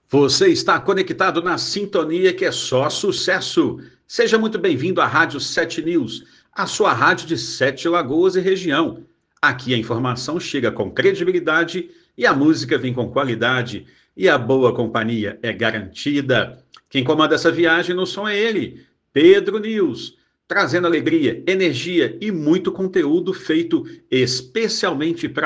Você está conectado na sintonia que é só sucesso. Seja muito bem-vindo à Rádio 7 News, a sua rádio de Sete Lagoas e região. Aqui a informação chega com credibilidade e a música vem com qualidade e a boa companhia é garantida. Quem comanda essa viagem no som é ele, Pedro News, trazendo alegria, energia e muito conteúdo feito especialmente para